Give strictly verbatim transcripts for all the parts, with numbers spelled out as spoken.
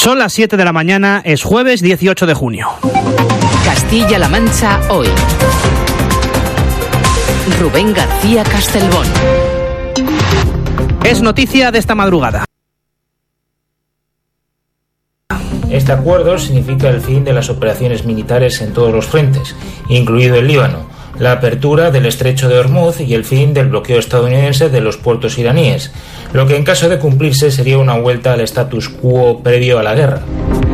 Son las siete de la mañana, es jueves dieciocho de junio. Castilla-La Mancha hoy. Rubén García Castelbón. Es noticia de esta madrugada. Este acuerdo significa el fin de las operaciones militares en todos los frentes, incluido el Líbano, la apertura del estrecho de Hormuz y el fin del bloqueo estadounidense de los puertos iraníes, lo que en caso de cumplirse sería una vuelta al status quo previo a la guerra.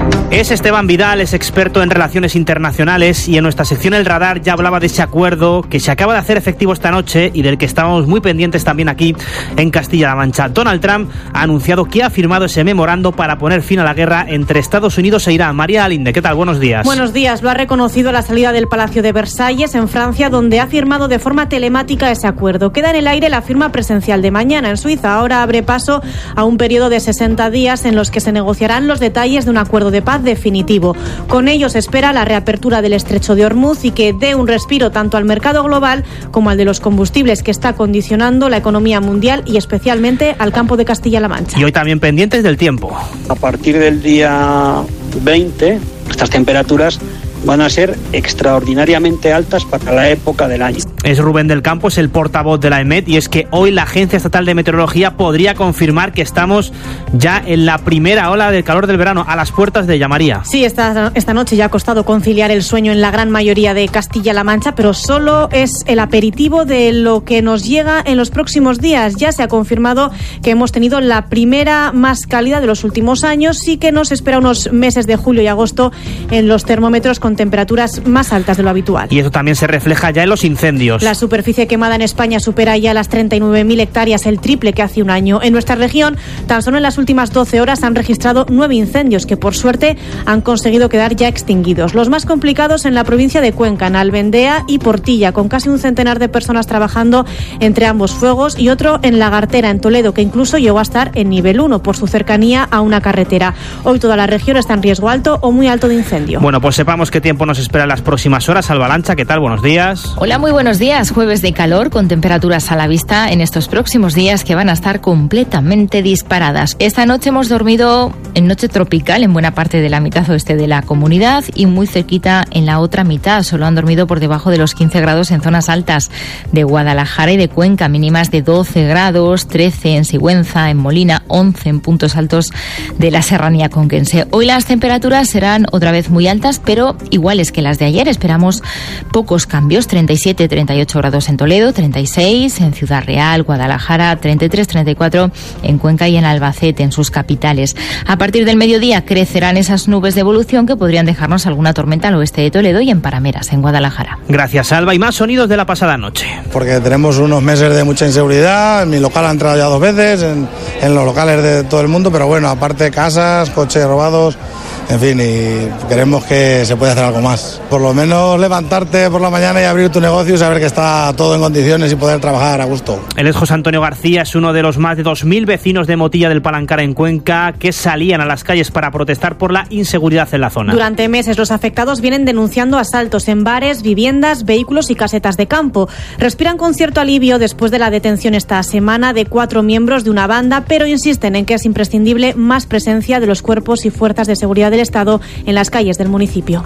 Es Esteban Vidal, es experto en relaciones internacionales, y en nuestra sección El Radar ya hablaba de ese acuerdo que se acaba de hacer efectivo esta noche y del que estábamos muy pendientes también aquí en Castilla-La Mancha. Donald Trump ha anunciado que ha firmado ese memorando para poner fin a la guerra entre Estados Unidos e Irán. María Alinde, ¿qué tal? Buenos días. Buenos días. Lo ha reconocido a la salida del Palacio de Versalles, en Francia, donde ha firmado de forma telemática ese acuerdo. Queda en el aire la firma presencial de mañana en Suiza. Ahora abre paso a un periodo de sesenta días en los que se negociarán los detalles de un acuerdo de paz definitivo. Con ello se espera la reapertura del estrecho de Hormuz y que dé un respiro tanto al mercado global como al de los combustibles, que está condicionando la economía mundial y especialmente al campo de Castilla-La Mancha. Y hoy también pendientes del tiempo. A partir del día veinte, estas temperaturas van a ser extraordinariamente altas para la época del año. Es Rubén del Campo, es el portavoz de la EMET, y es que hoy la Agencia Estatal de Meteorología podría confirmar que estamos ya en la primera ola del calor del verano, a las puertas de Llamaría. Sí, esta, esta noche ya ha costado conciliar el sueño en la gran mayoría de Castilla-La Mancha, pero solo es el aperitivo de lo que nos llega en los próximos días. Ya se ha confirmado que hemos tenido la primera más cálida de los últimos años, y que nos espera unos meses de julio y agosto en los termómetros con temperaturas más altas de lo habitual. Y eso también se refleja ya en los incendios. La superficie quemada en España supera ya las treinta y nueve mil hectáreas, el triple que hace un año. En nuestra región, tan solo en las últimas doce horas han registrado nueve incendios que, por suerte, han conseguido quedar ya extinguidos. Los más complicados en la provincia de Cuenca, en Albendea y Portilla, con casi un centenar de personas trabajando entre ambos fuegos, y otro en Lagartera, en Toledo, que incluso llegó a estar en nivel uno por su cercanía a una carretera. Hoy toda la región está en riesgo alto o muy alto de incendio. Bueno, pues sepamos qué tiempo nos espera en las próximas horas. Alba Lancha, ¿qué tal? Buenos días. Hola, muy buenos días. Jueves de calor con temperaturas a la vista en estos próximos días que van a estar completamente disparadas. Esta noche hemos dormido en noche tropical en buena parte de la mitad oeste de la comunidad y muy cerquita en la otra mitad. Solo han dormido por debajo de los quince grados en zonas altas de Guadalajara y de Cuenca, mínimas de doce grados, trece en Sigüenza, en Molina, once en puntos altos de la serranía conquense. Hoy las temperaturas serán otra vez muy altas, pero iguales que las de ayer. Esperamos pocos cambios, treinta y siete, treinta y ocho grados en Toledo, treinta y seis en Ciudad Real, Guadalajara, treinta y tres, treinta y cuatro en Cuenca y en Albacete, en sus capitales. A partir del mediodía crecerán esas nubes de evolución que podrían dejarnos alguna tormenta al oeste de Toledo y en Parameras, en Guadalajara. Gracias, Alba. Y más sonidos de la pasada noche. Porque tenemos unos meses de mucha inseguridad. En mi local ha entrado ya dos veces, en, en los locales de todo el mundo, pero bueno, aparte casas, coches robados, en fin, y queremos que se pueda hacer algo más. Por lo menos levantarte por la mañana y abrir tu negocio y saber que está todo en condiciones y poder trabajar a gusto. El ex José Antonio García es uno de los más de dos mil vecinos de Motilla del Palancar, en Cuenca, que salían a las calles para protestar por la inseguridad en la zona. Durante meses los afectados vienen denunciando asaltos en bares, viviendas, vehículos y casetas de campo. Respiran con cierto alivio después de la detención esta semana de cuatro miembros de una banda, pero insisten en que es imprescindible más presencia de los cuerpos y fuerzas de seguridad del Estado en las calles del municipio.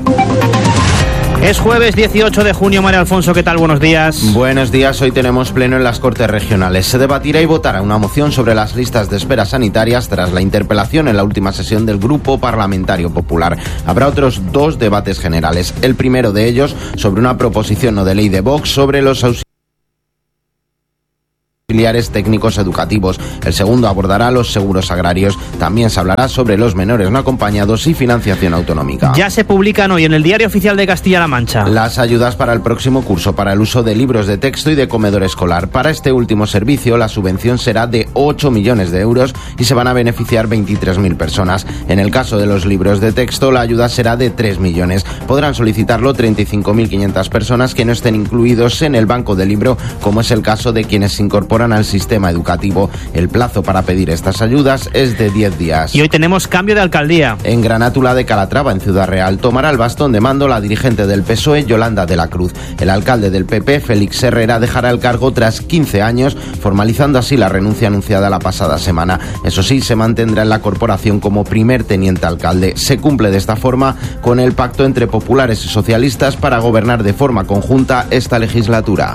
Es jueves dieciocho de junio. María Alfonso, ¿qué tal? Buenos días. Buenos días. Hoy tenemos pleno en las Cortes Regionales. Se debatirá y votará una moción sobre las listas de espera sanitarias tras la interpelación en la última sesión del Grupo Parlamentario Popular. Habrá otros dos debates generales. El primero de ellos sobre una proposición no de ley de Vox sobre los auxiliares auxiliares técnicos educativos. El segundo abordará los seguros agrarios. También se hablará sobre los menores no acompañados y financiación autonómica. Ya se publican hoy en el Diario Oficial de Castilla-La Mancha las ayudas para el próximo curso para el uso de libros de texto y de comedor escolar. Para este último servicio, la subvención será de ocho millones de euros y se van a beneficiar veintitrés mil personas. En el caso de los libros de texto, la ayuda será de tres millones. Podrán solicitarlo treinta y cinco mil quinientas personas que no estén incluidos en el banco del libro, como es el caso de quienes se incorporan incorporan al sistema educativo. El plazo para pedir estas ayudas es de diez días. Y hoy tenemos cambio de alcaldía. En Granátula de Calatrava, en Ciudad Real, tomará el bastón de mando la dirigente del P S O E, Yolanda de la Cruz. El alcalde del P P, Félix Herrera, dejará el cargo tras quince años, formalizando así la renuncia anunciada la pasada semana. Eso sí, se mantendrá en la corporación como primer teniente alcalde. Se cumple de esta forma con el pacto entre populares y socialistas para gobernar de forma conjunta esta legislatura.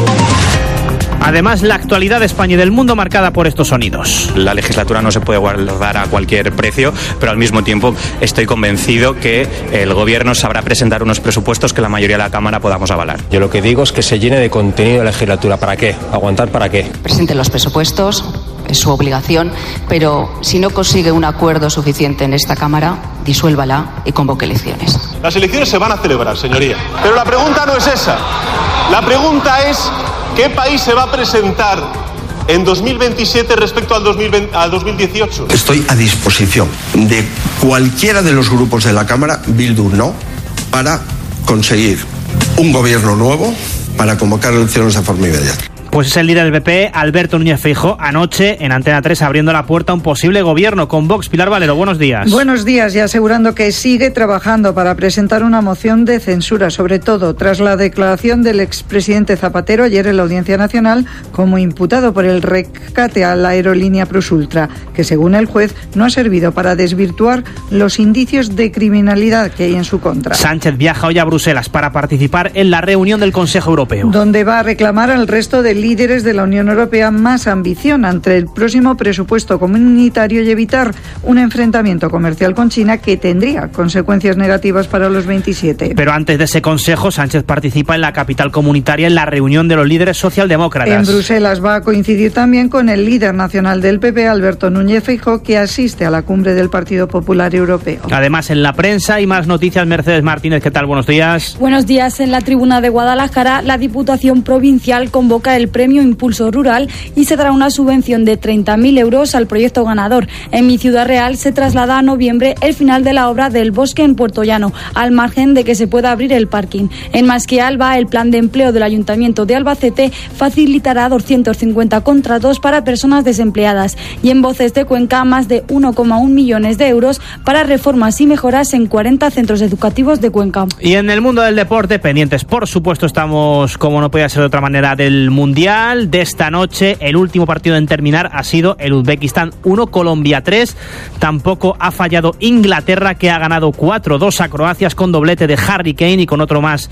Además, la actualidad de España y del mundo marcada por estos sonidos. La legislatura no se puede guardar a cualquier precio, pero al mismo tiempo estoy convencido que el gobierno sabrá presentar unos presupuestos que la mayoría de la Cámara podamos avalar. Yo lo que digo es que se llene de contenido la legislatura. ¿Para qué? ¿Aguantar para qué? Presente los presupuestos, es su obligación, pero si no consigue un acuerdo suficiente en esta Cámara, disuélvala y convoque elecciones. Las elecciones se van a celebrar, señoría. Pero la pregunta no es esa. La pregunta es: ¿qué país se va a presentar en dos mil veintisiete respecto al, dos mil veinte, al dos mil dieciocho? Estoy a disposición de cualquiera de los grupos de la Cámara, Bildu no, para conseguir un gobierno nuevo, para convocar elecciones de forma inmediata. Pues es el líder del P P, Alberto Núñez Feijóo, anoche en Antena tres abriendo la puerta a un posible gobierno con Vox. Pilar Valero, buenos días. Buenos días, y asegurando que sigue trabajando para presentar una moción de censura, sobre todo tras la declaración del expresidente Zapatero ayer en la Audiencia Nacional como imputado por el rescate a la aerolínea Prosultra, que según el juez no ha servido para desvirtuar los indicios de criminalidad que hay en su contra. Sánchez viaja hoy a Bruselas para participar en la reunión del Consejo Europeo, donde va a reclamar al resto de líderes de la Unión Europea más ambición ante el próximo presupuesto comunitario y evitar un enfrentamiento comercial con China que tendría consecuencias negativas para los veintisiete. Pero antes de ese consejo, Sánchez participa en la capital comunitaria en la reunión de los líderes socialdemócratas. En Bruselas va a coincidir también con el líder nacional del P P, Alberto Núñez Feijóo, que asiste a la cumbre del Partido Popular Europeo. Además, en la prensa hay más noticias. Mercedes Martínez, ¿qué tal? Buenos días. Buenos días. En la tribuna de Guadalajara, la Diputación Provincial convoca el Premio Impulso Rural y se dará una subvención de treinta mil euros al proyecto ganador. En mi Ciudad Real se traslada a noviembre el final de la obra del Bosque en Puerto Llano, al margen de que se pueda abrir el parking. En Masquialba, el plan de empleo del Ayuntamiento de Albacete facilitará doscientos cincuenta contratos para personas desempleadas. Y en Voces de Cuenca, más de uno coma uno millones de euros para reformas y mejoras en cuarenta centros educativos de Cuenca. Y en el mundo del deporte, pendientes, por supuesto, estamos, como no podía ser de otra manera, del Mundial de esta noche. El último partido en terminar ha sido el Uzbekistán uno, Colombia tres. Tampoco ha fallado Inglaterra, que ha ganado cuatro dos a Croacia con doblete de Harry Kane y con otro más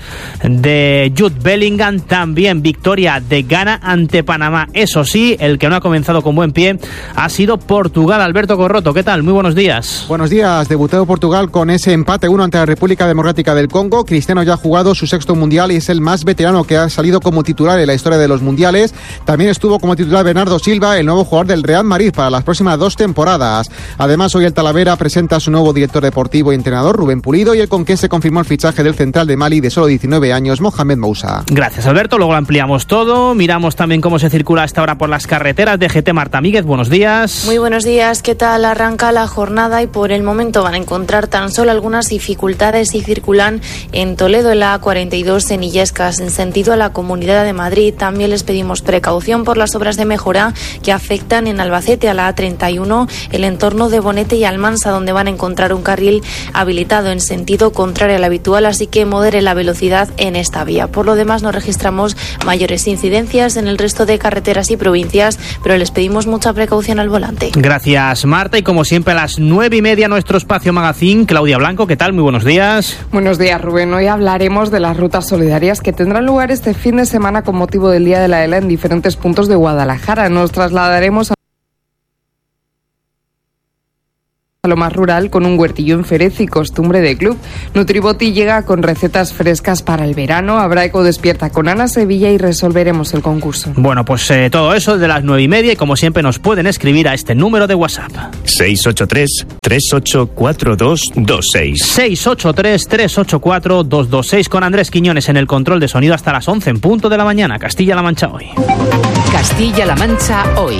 de Jude Bellingham. También victoria de Ghana ante Panamá. Eso sí, el que no ha comenzado con buen pie ha sido Portugal. Alberto Corroto, ¿qué tal? Muy buenos días. Buenos días. Debutó Portugal con ese empate uno ante la República Democrática del Congo. Cristiano ya ha jugado su sexto mundial y es el más veterano que ha salido como titular en la historia de los mundiales. También estuvo como titular Bernardo Silva, el nuevo jugador del Real Madrid para las próximas dos temporadas. Además, hoy el Talavera presenta a su nuevo director deportivo y entrenador, Rubén Pulido, y el con que se confirmó el fichaje del central de Mali de solo diecinueve años, Mohamed Moussa. Gracias, Alberto. Luego lo ampliamos todo. Miramos también cómo se circula hasta ahora por las carreteras. D G T, Marta Míguez, buenos días. Muy buenos días. ¿Qué tal? Arranca la jornada y por el momento van a encontrar tan solo algunas dificultades y circulan en Toledo, en la A cuarenta y dos, en Illescas, en sentido a la Comunidad de Madrid. También les pedimos precaución por las obras de mejora que afectan en Albacete a la A treinta y uno, el entorno de Bonete y Almansa, donde van a encontrar un carril habilitado en sentido contrario al habitual, así que modere la velocidad en esta vía. Por lo demás, no registramos mayores incidencias en el resto de carreteras y provincias, pero les pedimos mucha precaución al volante. Gracias, Marta, y como siempre a las nueve y media nuestro espacio magazine. Claudia Blanco, ¿qué tal? Muy buenos días. Buenos días, Rubén. Hoy hablaremos de las rutas solidarias que tendrán lugar este fin de semana con motivo del Día de la E L A en diferentes puntos de Guadalajara. Nos trasladaremos a lo más rural con un huertillo en Ferez y costumbre de club. Nutriboti llega con recetas frescas para el verano. Habrá Eco Despierta con Ana Sevilla y resolveremos el concurso. Bueno, pues eh, todo eso de las nueve y media, y como siempre nos pueden escribir a este número de WhatsApp. seis ocho tres, tres ocho cuatro dos dos seis. seis ocho tres, tres ocho cuatro dos dos seis, con Andrés Quiñones en el control de sonido hasta las once en punto de la mañana. Castilla-La Mancha hoy. Castilla-La Mancha hoy.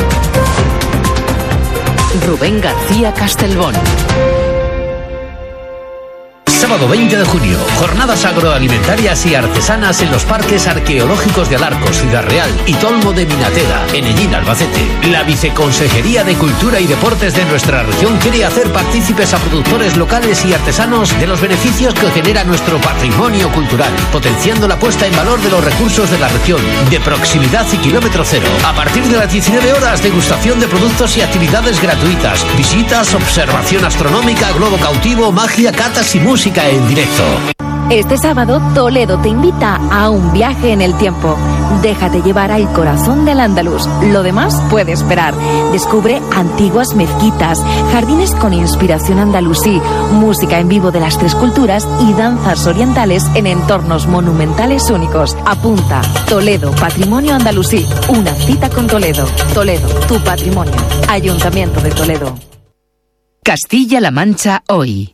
Rubén García Castelbón. sábado veinte de junio, jornadas agroalimentarias y artesanas en los parques arqueológicos de Alarcos, Ciudad Real y Tolmo de Minateda, en Ellín, Albacete. La Viceconsejería de Cultura y Deportes de nuestra región quiere hacer partícipes a productores locales y artesanos de los beneficios que genera nuestro patrimonio cultural, potenciando la puesta en valor de los recursos de la región, de proximidad y kilómetro cero. A partir de las diecinueve horas, degustación de productos y actividades gratuitas, visitas, observación astronómica, globo cautivo, magia, catas y música en directo. Este sábado, Toledo te invita a un viaje en el tiempo. Déjate llevar al corazón del Andaluz. Lo demás puede esperar. Descubre antiguas mezquitas, jardines con inspiración andalusí, música en vivo de las tres culturas y danzas orientales en entornos monumentales únicos. Apunta. Toledo, Patrimonio Andalusí. Una cita con Toledo. Toledo, tu patrimonio. Ayuntamiento de Toledo. Castilla-La Mancha hoy.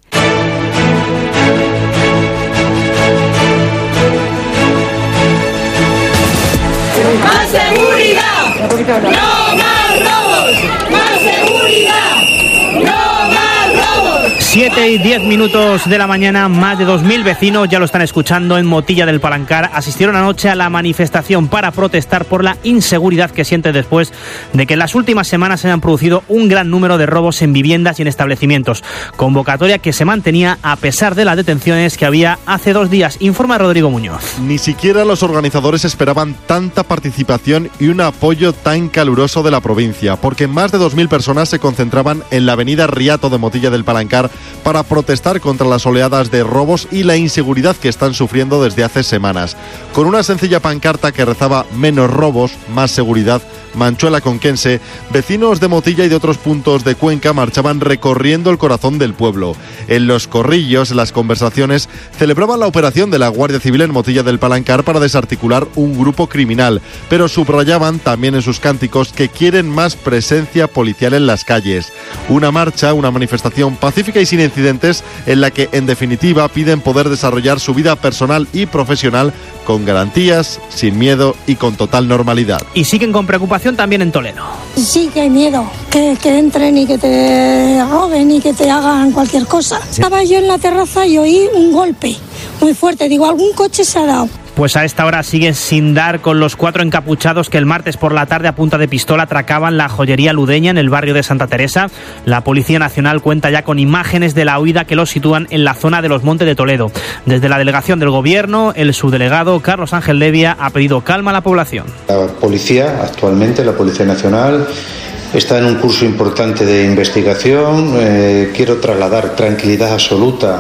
¡Más seguridad! ¡No más robos! ¡Más seguridad! ¡No más robos! siete y diez minutos de la mañana, más de dos mil vecinos, ya lo están escuchando, en Motilla del Palancar, asistieron anoche a la manifestación para protestar por la inseguridad que sienten después de que en las últimas semanas se hayan producido un gran número de robos en viviendas y en establecimientos. Convocatoria que se mantenía a pesar de las detenciones que había hace dos días. Informa Rodrigo Muñoz. Ni siquiera los organizadores esperaban tanta participación y un apoyo tan caluroso de la provincia, porque más de dos mil personas se concentraban en la avenida Riato de Motilla del Palancar para protestar contra las oleadas de robos y la inseguridad que están sufriendo desde hace semanas. Con una sencilla pancarta que rezaba menos robos, más seguridad, Manchuela Conquense, vecinos de Motilla y de otros puntos de Cuenca marchaban recorriendo el corazón del pueblo. En los corrillos, en las conversaciones, celebraban la operación de la Guardia Civil en Motilla del Palancar para desarticular un grupo criminal, pero subrayaban también en sus cánticos que quieren más presencia policial en las calles. Una marcha, una manifestación pacífica y sin incidentes, en la que en definitiva piden poder desarrollar su vida personal y profesional con garantías, sin miedo y con total normalidad. Y siguen con preocupación también en Toledo. Sí, que hay miedo, que, que entren y que te roben y que te hagan cualquier cosa. Sí. Estaba yo en la terraza y oí un golpe muy fuerte, digo, algún coche se ha dado. Pues a esta hora sigue sin dar con los cuatro encapuchados que el martes por la tarde a punta de pistola atracaban la joyería Ludeña en el barrio de Santa Teresa. La Policía Nacional cuenta ya con imágenes de la huida que los sitúan en la zona de los Montes de Toledo. Desde la delegación del Gobierno, el subdelegado Carlos Ángel Levia ha pedido calma a la población. La policía, actualmente la Policía Nacional, está en un curso importante de investigación. Eh, quiero trasladar tranquilidad absoluta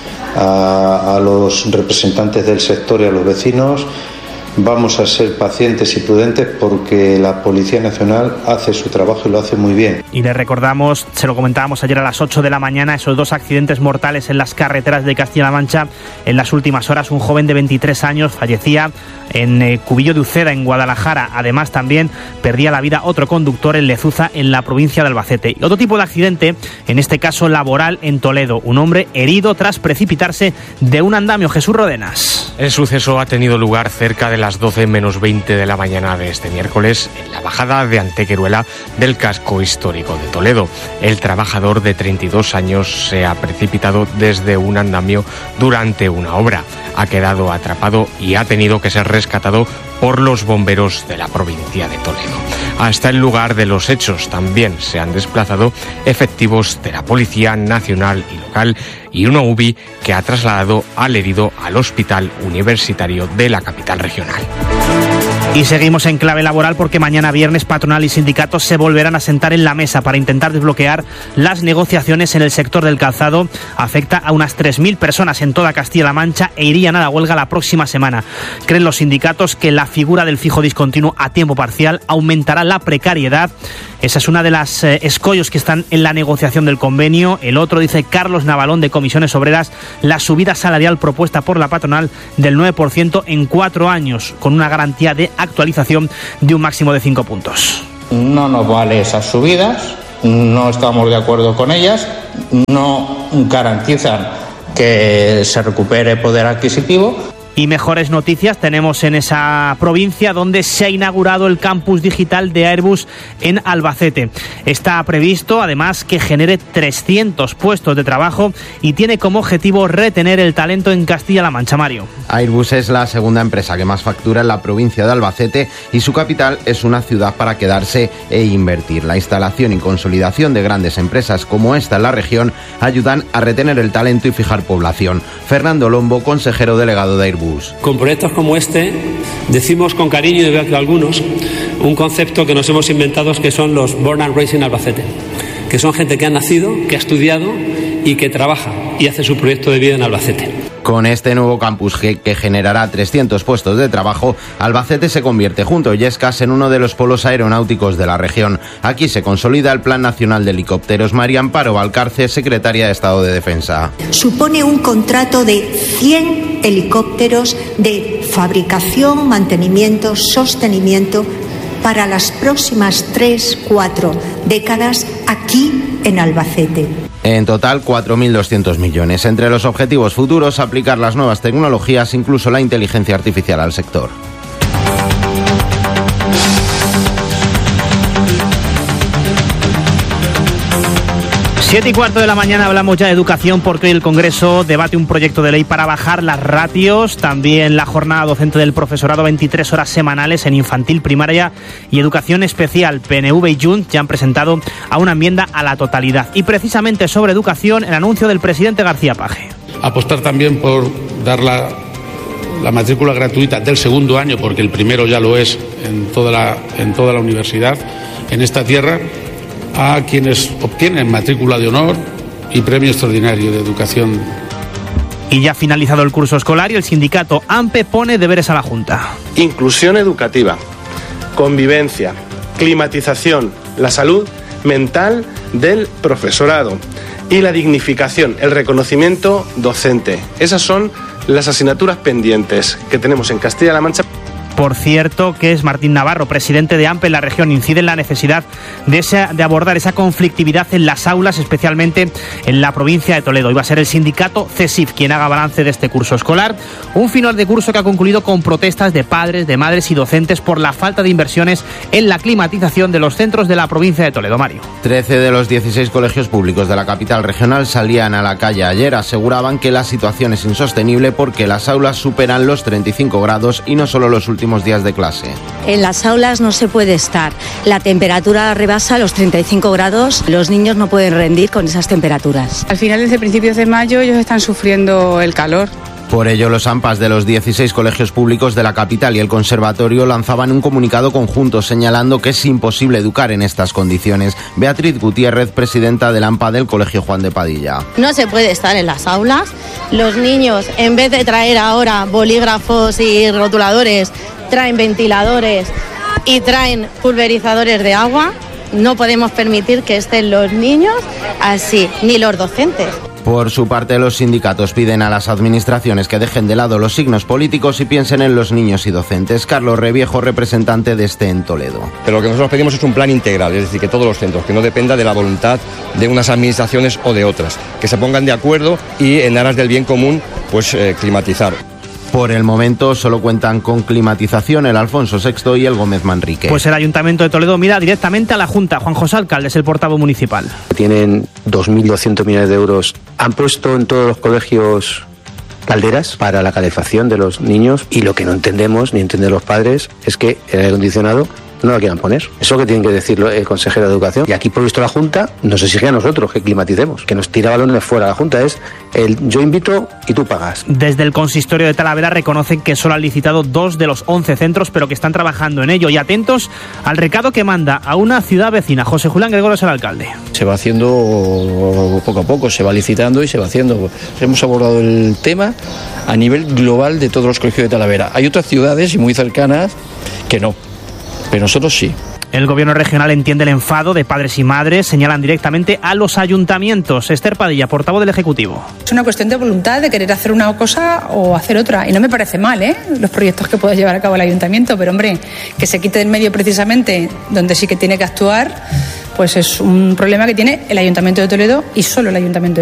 A, a los representantes del sector y a los vecinos. Vamos a ser pacientes y prudentes porque la Policía Nacional hace su trabajo y lo hace muy bien. Y le recordamos, se lo comentábamos ayer a las ocho de la mañana, esos dos accidentes mortales en las carreteras de Castilla-La Mancha. En las últimas horas, un joven de veintitrés años fallecía en eh, Cubillo de Uceda, en Guadalajara. Además, también perdía la vida otro conductor en Lezuza, en la provincia de Albacete. Y otro tipo de accidente, en este caso laboral, en Toledo. Un hombre herido tras precipitarse de un andamio. Jesús Rodenas. El suceso ha tenido lugar cerca de las doce menos veinte de la mañana de este miércoles en la bajada de Antequeruela del casco histórico de Toledo. El trabajador de treinta y dos años se ha precipitado desde un andamio durante una obra. Ha quedado atrapado y ha tenido que ser rescatado por los bomberos de la provincia de Toledo. Hasta el lugar de los hechos también se han desplazado efectivos de la Policía Nacional y local y una U B I que ha trasladado al herido al Hospital Universitario de la capital regional. Y seguimos en clave laboral porque mañana viernes patronal y sindicatos se volverán a sentar en la mesa para intentar desbloquear las negociaciones en el sector del calzado. Afecta a unas tres mil personas en toda Castilla-La Mancha e irían a la huelga la próxima semana. Creen los sindicatos que la figura del fijo discontinuo a tiempo parcial aumentará la precariedad. Esa es una de las eh, escollos que están en la negociación del convenio. El otro, dice Carlos Navalón de Comisiones Obreras, la subida salarial propuesta por la patronal del nueve por ciento en cuatro años, con una garantía de actualización de un máximo de cinco puntos. No nos vale esas subidas, no estamos de acuerdo con ellas, no garantizan que se recupere poder adquisitivo Y mejores noticias tenemos en esa provincia donde se ha inaugurado el campus digital de Airbus en Albacete. Está previsto además que genere trescientos puestos de trabajo y tiene como objetivo retener el talento en Castilla-La Mancha. Mario. Airbus es la segunda empresa que más factura en la provincia de Albacete y su capital es una ciudad para quedarse e invertir. La instalación y consolidación de grandes empresas como esta en la región ayudan a retener el talento y fijar población. Fernando Lombo, consejero delegado de Airbus. Con proyectos como este decimos con cariño, y veo que algunos, un concepto que nos hemos inventado que son los Born and Raised in Albacete, que son gente que ha nacido, que ha estudiado y que trabaja y hace su proyecto de vida en Albacete. Con este nuevo campus que, que generará trescientos puestos de trabajo, Albacete se convierte junto a Illescas en uno de los polos aeronáuticos de la región. Aquí se consolida el Plan Nacional de Helicópteros. María Amparo Valcarce, secretaria de Estado de Defensa. Supone un contrato de cien helicópteros de fabricación, mantenimiento, sostenimiento para las próximas tres, cuatro décadas aquí en Albacete. En total, cuatro mil doscientos millones. Entre los objetivos futuros, aplicar las nuevas tecnologías, incluso la inteligencia artificial, al sector. Siete y cuarto de la mañana hablamos ya de educación porque hoy el Congreso debate un proyecto de ley para bajar las ratios, también la jornada docente del profesorado, veintitrés horas semanales en infantil, primaria y educación especial. P N V y Junts ya han presentado a una enmienda a la totalidad. Y precisamente sobre educación, el anuncio del presidente García Page. Apostar también por dar la, la matrícula gratuita del segundo año, porque el primero ya lo es en toda la, en toda la universidad, en esta tierra, a quienes obtienen matrícula de honor y premio extraordinario de educación. Y ya finalizado el curso escolar y el sindicato AMPE pone deberes a la Junta. Inclusión educativa, convivencia, climatización, la salud mental del profesorado y la dignificación, el reconocimiento docente. Esas son las asignaturas pendientes que tenemos en Castilla-La Mancha. Por cierto, que es Martín Navarro, presidente de AMPE en la región, incide en la necesidad de, esa, de abordar esa conflictividad en las aulas, especialmente en la provincia de Toledo. Y va a ser el sindicato CESIF quien haga balance de este curso escolar. Un final de curso que ha concluido con protestas de padres, de madres y docentes por la falta de inversiones en la climatización de los centros de la provincia de Toledo. Mario. Trece de los dieciséis colegios públicos de la capital regional salían a la calle ayer. Aseguraban que la situación es insostenible porque las aulas superan los treinta y cinco grados y no solo los últimos días de clase. En las aulas no se puede estar. La temperatura rebasa los treinta y cinco grados. Los niños no pueden rendir con esas temperaturas. Al final, desde principios de mayo, ellos están sufriendo el calor. Por ello, los AMPAs de los dieciséis colegios públicos de la capital y el conservatorio lanzaban un comunicado conjunto señalando que es imposible educar en estas condiciones. Beatriz Gutiérrez, presidenta del AMPA del Colegio Juan de Padilla. No se puede estar en las aulas. Los niños, en vez de traer ahora bolígrafos y rotuladores, traen ventiladores y traen pulverizadores de agua. No podemos permitir que estén los niños así, ni los docentes. Por su parte, los sindicatos piden a las administraciones que dejen de lado los signos políticos y piensen en los niños y docentes. Carlos Reviejo, representante de este en Toledo. Pero lo que nosotros pedimos es un plan integral, es decir, que todos los centros, que no dependa de la voluntad de unas administraciones o de otras, que se pongan de acuerdo y en aras del bien común, pues eh, climatizar. Por el momento solo cuentan con climatización el Alfonso sexto y el Gómez Manrique. Pues el Ayuntamiento de Toledo mira directamente a la Junta. Juan José Alcalde es el portavoz municipal. Tienen dos mil doscientos millones de euros. Han puesto en todos los colegios calderas para la calefacción de los niños y lo que no entendemos, ni entienden los padres, es que el aire acondicionado no lo quieran poner. Eso que tiene que decir el consejero de Educación. Y aquí, por visto, la Junta nos exige a nosotros que climaticemos, que nos tira balones fuera. La Junta es el yo invito y tú pagas. Desde el consistorio de Talavera reconocen que solo han licitado dos de los once centros, pero que están trabajando en ello. Y atentos al recado que manda a una ciudad vecina. José Julián Gregorio es el alcalde. Se va haciendo poco a poco, se va licitando y se va haciendo. Hemos abordado el tema a nivel global de todos los colegios de Talavera. Hay otras ciudades y muy cercanas que no. Pero nosotros sí. El gobierno regional entiende el enfado de padres y madres, señalan directamente a los ayuntamientos. Esther Padilla, portavoz del Ejecutivo. Es una cuestión de voluntad, de querer hacer una cosa o hacer otra. Y no me parece mal, ¿eh?, los proyectos que pueda llevar a cabo el ayuntamiento, pero hombre, que se quite del medio precisamente donde sí que tiene que actuar, pues es un problema que tiene el Ayuntamiento de Toledo y solo el Ayuntamiento de Toledo.